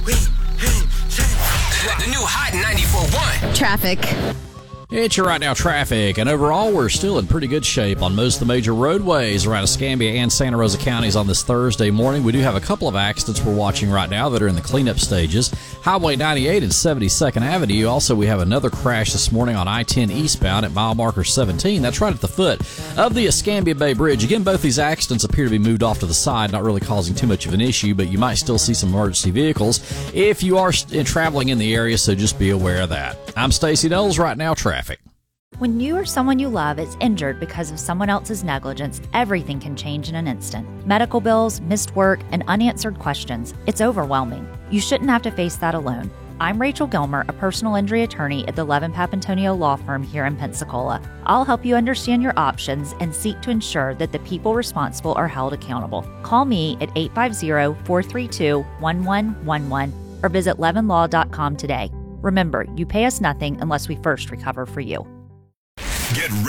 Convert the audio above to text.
The new Hot 94.1. Traffic. It's your Right Now traffic, and overall, we're still in pretty good shape on most of the major roadways around Escambia and Santa Rosa counties on this Thursday morning. We do have a couple of accidents we're watching right now that are in the cleanup stages. Highway 98 and 72nd Avenue. Also, we have another crash this morning on I-10 eastbound at mile marker 17. That's right at the foot of the Escambia Bay Bridge. Again, both these accidents appear to be moved off to the side, not really causing too much of an issue, but you might still see some emergency vehicles if you are traveling in the area, so just be aware of that. I'm Stacey Knowles, Right Now traffic. When you or someone you love is injured because of someone else's negligence, everything can change in an instant. Medical bills, missed work, and unanswered questions. It's overwhelming. You shouldn't have to face that alone. I'm Rachel Gilmer, a personal injury attorney at the Levin Papantonio Law Firm here in Pensacola. I'll help you understand your options and seek to ensure that the people responsible are held accountable. Call me at 850-432-1111 or visit levinlaw.com today. Remember, you pay us nothing unless we first recover for you. Get ready.